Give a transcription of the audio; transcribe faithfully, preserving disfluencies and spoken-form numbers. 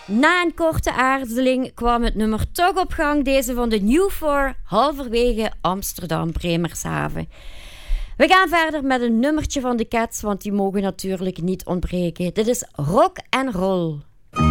Na een korte aarzeling kwam het nummer toch op gang, deze van de New Four, halverwege Amsterdam-Bremershaven. We gaan verder met een nummertje van de Cats, want die mogen natuurlijk niet ontbreken. Dit is Rock and Roll.